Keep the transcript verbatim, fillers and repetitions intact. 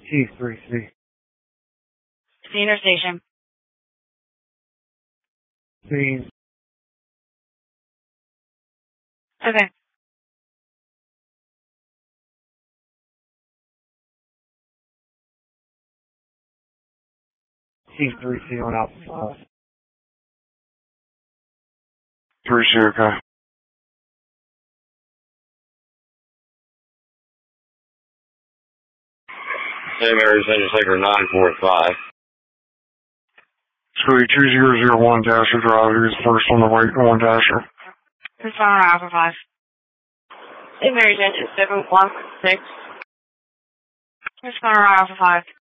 T three C. The interstation. Scene. Okay. T three C on Alpha five. three C, okay. Same area, Central Sector nine four five. Scooty two zero zero one Dasher Drive. Who's first on the right on Dasher? Responder Alpha five. Same area, Central seven one six. Responder Alpha five.